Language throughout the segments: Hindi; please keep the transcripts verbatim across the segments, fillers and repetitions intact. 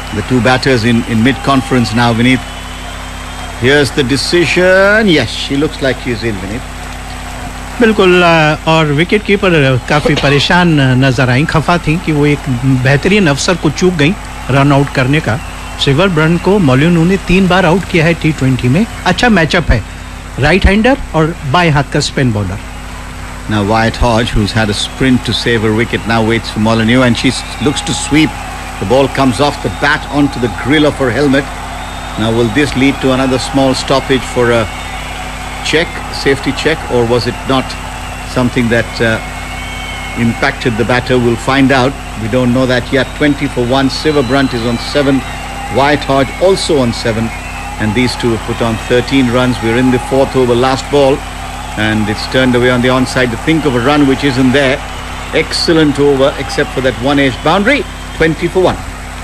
The two batters in, in mid-conference now, Vineet. Here's the decision. Yes, she looks like she's in, Vineet. बिल्कुल, और विकेट कीपर काफ़ी परेशान नज़र आई, खफा थी कि वो एक बेहतरीन अवसर को चूक गई रन आउट करने का। सिल्वर ब्रंट को मोलिनो ने तीन बार आउट किया है टी ट्वेंटी में। अच्छा मैचअप है, राइट हैंडर और बाएं हाथ का spin bowler. Now Wyatt Hodge, who's had a sprint to save her wicket, now waits for Molineux, and she looks to sweep. The ball comes off the bat onto the grill of her helmet. Now will this lead to another small stoppage for a check, safety check, or was it not something that uh, impacted the batter? We'll find out. We don't know that yet. twenty for one. Siva Brunt is on seven. Wyatt Hodge also on seven. And these two have put on thirteen runs. We're in the fourth over, last ball. And it's turned away on the onside to think of a run which isn't there. Excellent over, except for that one-edged boundary. twenty for one.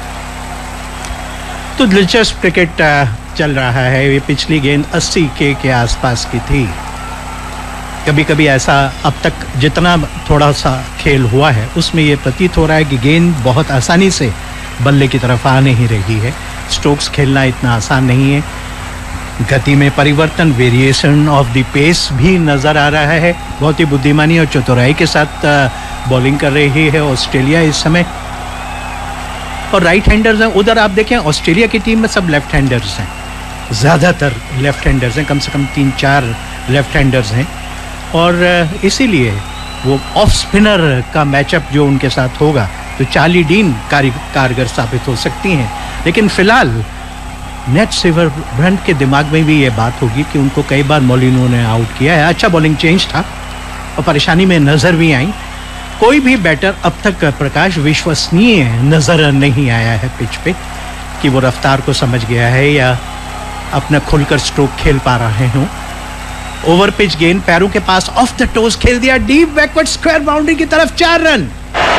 तो दिलचस्प क्रिकेट चल रहा है। ये पिछली गेंद अस्सी के के आसपास की थी। कभी कभी ऐसा अब तक जितना थोड़ा सा खेल हुआ है उसमें ये प्रतीत हो रहा है कि गेंद बहुत आसानी से बल्ले की तरफ आ नहीं रही है। स्ट्रोक्स खेलना इतना आसान नहीं है। गति में परिवर्तन, वेरिएशन ऑफ द पेस भी नज़र आ रहा है। बहुत ही बुद्धिमानी और चतुराई के साथ बॉलिंग कर रही है ऑस्ट्रेलिया इस समय। और राइट हैंडर्स हैं उधर। आप देखें ऑस्ट्रेलिया की टीम में सब लेफ्ट हैंडर्स हैं, ज़्यादातर लेफ्ट हैंडर्स हैं, कम से कम तीन चार लेफ्ट हैंडर्स हैं। और इसीलिए वो ऑफ स्पिनर का मैचअप जो उनके साथ होगा तो चार्ली डीन कारगर साबित हो सकती हैं। लेकिन फिलहाल नेट सिल्वर ब्रंट के दिमाग में भी ये बात होगी कि उनको कई बार मोलिनो ने आउट किया है। अच्छा बॉलिंग चेंज था और परेशानी में नज़र भी आई। कोई भी बैटर अब तक प्रकाश विश्वसनीय नज़र नहीं आया है पिच पे कि वो रफ्तार को समझ गया है या अपना खुलकर स्ट्रोक खेल पा रहे हों। ओवर पिच गेंद पैरों के पास ऑफ द टोज खेल दिया, डीप बैकवर्ड स्क्वायर बाउंड्री की तरफ, चार रन।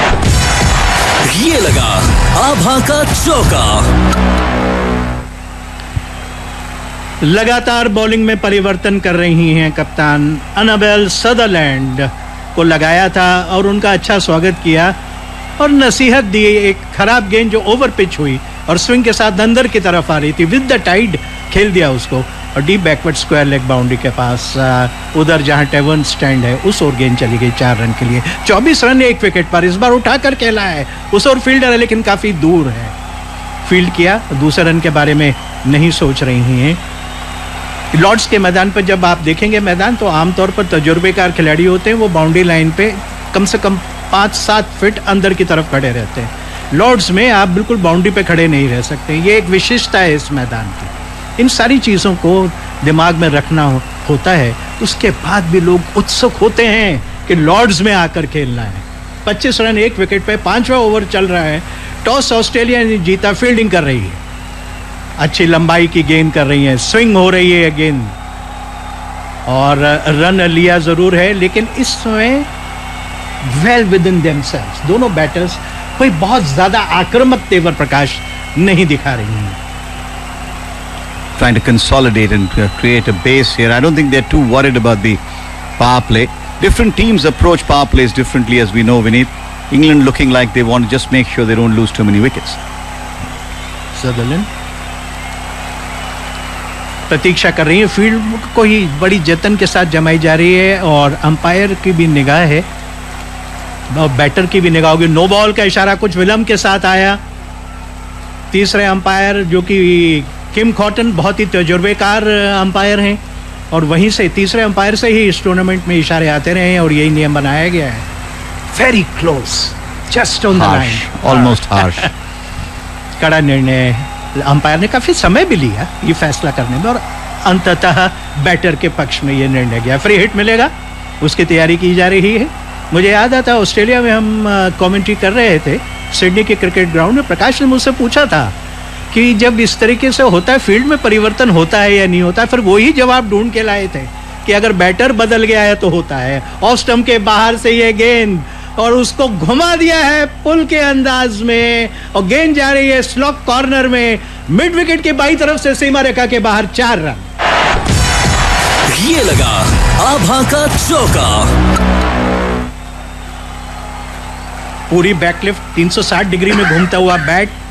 ये लगा आभा का चौका। लगातार बॉलिंग में परिवर्तन कर रही हैं कप्तान अनाबेल सदरलैंड को लगाया था और उनका अच्छा स्वागत किया और नसीहत दी। एक खराब गेंद जो ओवर पिच हुई और स्विंग के साथ अंदर की तरफ आ रही थी, विद द टाइड खेल दिया उसको और deep backward square leg boundary के पास उधर जहां टेवर्न स्टैंड है उस ओर गेंद चली गई चार रन के लिए। चौबीस रन एक विकेट पर, इस बार उठाकर खेला है। उस ओर फील्डर है लेकिन काफी दूर है, फील्ड किया। दूसरे रन के बारे में नहीं सोच रही हैं। लॉर्ड्स के मैदान पर जब आप देखेंगे मैदान तो आमतौर पर तजुर्बेकार खिलाड़ी होते हैं, वो बाउंड्री लाइन पे कम से कम पाँच सात फीट अंदर की तरफ खड़े रहते हैं। लॉर्ड्स में आप बिल्कुल बाउंड्री पे खड़े नहीं रह सकते। ये एक विशेषता है इस मैदान की। इन सारी चीज़ों को दिमाग में रखना हो, होता है। उसके बाद भी लोग उत्सुक होते हैं कि लॉर्ड्स में आकर खेलना है। पच्चीस रन एक विकेट पे, पाँचवा ओवर चल रहा है। टॉस ऑस्ट्रेलिया ने जीता, फील्डिंग कर रही है, अच्छी लंबाई की गेंद कर रही है, स्विंग हो रही है गेंद और रन लिया जरूर है लेकिन इस समय वेल विद इन देमसेल्व्स दोनों बैटर्स कोई बहुत ज्यादा आक्रामक तेवर प्रकाश नहीं दिखा रही हैं। Trying to consolidate and uh, create a base here. I don't think they're too worried about the power play. Different teams approach power plays differently, as we know, Vineet. England looking like they want to just make sure they don't lose too many wickets. Sutherland प्रतीक्षा कर रही है, फील्ड को ही बड़ी जतन के साथ जमाई जा रही है और अंपायर की भी निगाह है, बैटर की भी निगाह होगी। नो बॉल का इशारा कुछ विलंब के साथ आया। तीसरे अंपायर जो कि किम कॉटन बहुत ही तजुर्बेकार अंपायर हैं और वहीं से तीसरे अंपायर से ही इस टूर्नामेंट में इशारे आते रहे हैं और यही नियम बनाया गया है। Very close, just on the line, almost harsh. कड़ा निर्णय, अंपायर ने काफी समय भी लिया ये फैसला करने में और अंततः बैटर के पक्ष में ये निर्णय गया। फ्री हिट मिलेगा, उसकी तैयारी की जा रही है। मुझे याद आता है ऑस्ट्रेलिया में हम कमेंट्री कर रहे थे सिडनी के क्रिकेट ग्राउंड में, प्रकाश ने मुझसे पूछा था कि जब इस तरीके से होता है फील्ड में परिवर्तन होता है या नहीं होता है, फिर वही जवाब ढूंढ के लाए थे कि अगर बैटर बदल गया है तो होता है। ऑफ स्टंप के बाहर से ये गेंद और उसको घुमा दिया है पुल के अंदाज में और गेंद जा रही है स्लॉक कॉर्नर में, मिड विकेट के बाई तरफ से सीमा रेखा के बाहर, चार रन। ये लगा आभा का चौका। पूरी बैकलिफ्ट तीन सौ साठ डिग्री में घूमता हुआ बैट